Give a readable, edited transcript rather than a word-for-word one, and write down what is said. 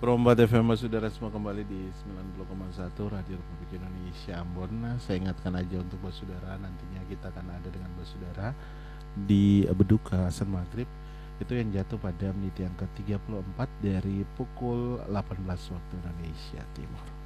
Perombat FM Saudara semua kembali di 90,1 Radio Republik Indonesia Ambon. Nah, saya ingatkan aja untuk Saudara, nantinya kita akan ada dengan Saudara di Beduk Hasan Maghrib. Itu yang jatuh pada menit yang ke-34 dari pukul 18 waktu Indonesia Timur.